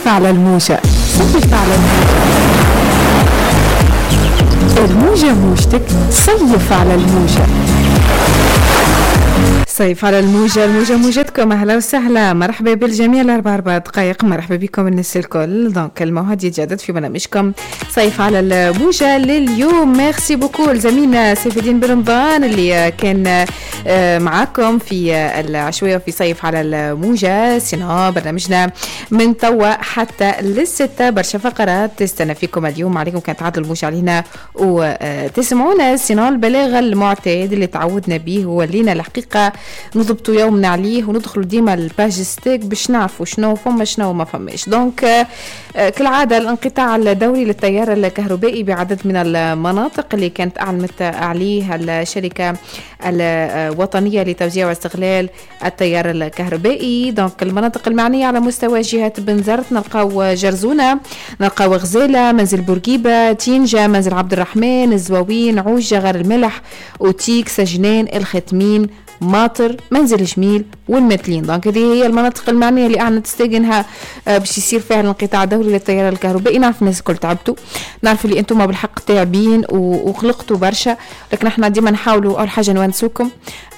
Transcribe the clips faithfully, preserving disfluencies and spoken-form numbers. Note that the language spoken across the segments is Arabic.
صيف على الموجة، صيف على الموجة، الموجة موجتك، صيف على الموجة. صيف على الموجة، الموجة موجتكم. أهلا وسهلا، مرحبا بالجميع. الأربع أربع دقائق، مرحبا بكم الناس الكل. دونك الموعد يتجدد في برنامجكم صيف على الموجة لليوم. ميرسي بوكو لزميلنا سيف الدين برمضان اللي كان معاكم في العشوية في صيف على الموجة. سينو برنامجنا من توا حتى للستة، برشا فقرات تستنى فيكم اليوم. عليكم كانت تعادل الموجة علينا وتسمعونا. سينو البلاغ المعتاد اللي تعودنا به هو لينا الحقيقة نضبطوا يومنا عليه وندخلوا ديما الباج ستيك باش نعرفوا شنو فما شنو ما فماش. دونك كالعادة الانقطاع الدوري للتيار الكهربائي بعدد من المناطق اللي كانت أعلنت عليه الشركة الوطنية لتوزيع واستغلال التيار الكهربائي. دونك المناطق المعنية على مستوى جهة بنزرت نلقاو جرزونة، نلقاو غزالة، منزل بورقيبة، تينجا، منزل عبد الرحمن، الزواوين، عوجة، غار الملح، أوتيك، سجنان، الختمين، ماطر، منزل جميل والمثلين. دونك هذه هي المناطق المعنية اللي اعلنت تستيقنها باش يصير فيها الانقطاع الدوري للتيار الكهربائي. نعرف الناس الكل تعبتوا، نعرف اللي انتم بالحق تعبين وخلقتوا برشا، لكن احنا ديما نحاولوا اول حاجه نونسوكم،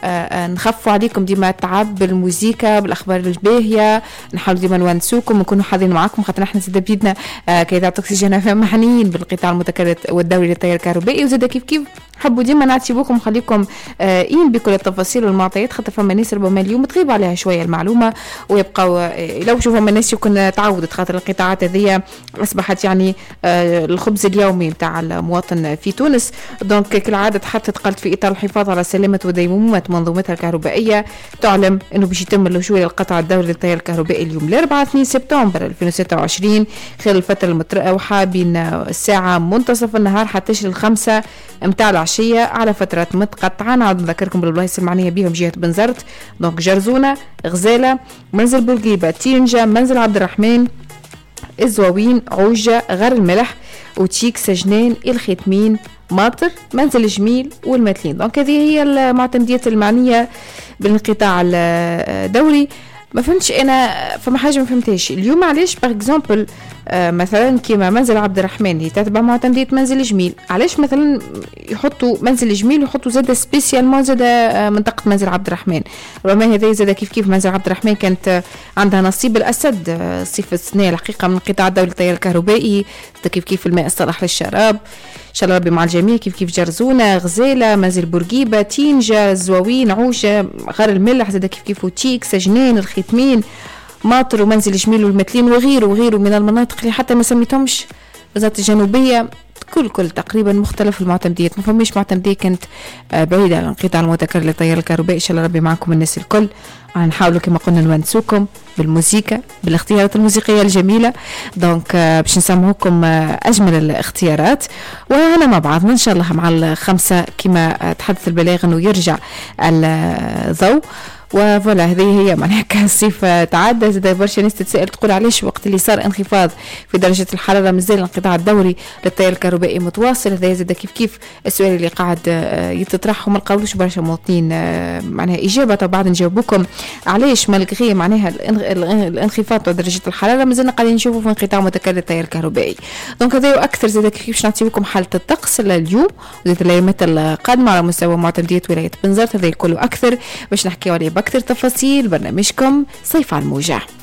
آه نخفوا عليكم ديما التعب بالموسيقى بالاخبار الباهيه، نحاولوا ديما نونسوكم ونكونوا حاضرين معاكم، خاطر احنا زاد بيدنا آه كاذا اكسجين فهم محنين بالانقطاع المتكرر والدوري للتيار الكهربائي. وزاد كيف كيف حبوا ديما نعطيكم نخليكم آه إين بكل التفاصيل والمعطيات، خاطر فما ناس ربما اليوم تغيب عليها شويه المعلومه ويبقاو آه لو شوفوا من الناس يكون تعودت، خاطر القطاعات هذه اصبحت يعني آه الخبز اليومي نتاع المواطن في تونس. دونك كالعاده تحطت قلت في اطار الحفاظ على سلامه وديمومه منظومتها الكهربائيه، تعلم انه باش يتم اللجوء للقطع الدوري للتيار الكهربائي اليوم الاربعاء اثنين سبتمبر ألفين وستة وعشرين خلال الفتره المتراوحه بين الساعه منتصف النهار حتى الخمسة متاع العشيه على فترات متقطعه. نعاود نذكركم بالبلايص المعنيه بهم جهه بنزرت، دونك جرزونه، غزاله، منزل بورقيبه، تينجا، منزل عبد الرحمن، الزواوين، عوجه، غار الملح، وتيك، سجنان، الختمين، ماطر، منزل جميل والمثلين. دونك هذه هي المعتمديات المعنيه بالانقطاع الدوري. ما فهمتش انا فما حاجه ما فهمتهاش اليوم علاش باغ اكزامبل آه مثلا كيما منزل عبد الرحمن اللي تتبع معتمديه منزل جميل، علاش مثلا يحطوا منزل جميل ويحطوا زاده سبيسيالمون زاده آه منطقه منزل عبد الرحمن؟ ربما هذا زاده كيف كيف منزل عبد الرحمن كانت آه عندها نصيب الاسد آه صفه السنه الحقيقه من انقطاع الدوري للتيار الكهربائي، كيف كيف الماء الصالح للشراب ان شاء الله ربي مع الجميع، كيف كيف جرزونه، غزاله، منزل بورقيبه، تينجا، الزواوين، عوجه، غار الملح، زاده كيف كيف وتيك، سجنان، الختمين، ماطر، ومنزل جميل والمثلين، وغيره وغيره من المناطق اللي حتى ما سميتهمش وزارة الجنوبيه. كل كل تقريبا مختلف المعتمديات، ما فماش معتمديه كانت بعيده عن الانقطاع المتكرر للتيار الكهربائي. ان شاء الله ربي معكم الناس الكل. نحاولوا كما قلنا نونسوكم بالموسيقى بالاختيارات الموسيقيه الجميله. دونك باش نسمعوكم اجمل الاختيارات وانا مع بعضنا ان شاء الله مع الخمسه كما تحدث البلاغ انه يرجع الضوء. وفوالا هذه هي معناها الصيف تعدى. زاد برشا ناس تتسائل تقول علاش وقت اللي صار انخفاض في درجه الحراره مازال الانقطاع الدوري للتيار الكهربائي متواصل. هذا زاد كيف كيف السؤال اللي قاعد يتطرح وما لقاولوش برشا مواطنين معناها اجابه. طبعا بعد نجاوبكم علاش مالغري معناها الانخفاض في درجه الحراره مازلنا قاعدين نشوفوا في انقطاع متكرر للتيار الكهربائي. دونك هذا واكثر زاد كيف باش نعطيكم حاله الطقس اليوم وزاد الايامات القادمه على مستوى معتمديات ولايه بنزرت. هذا كله اكثر باش نحكيوا عليه باكثر تفاصيل برنامجكم صيف على الموجة.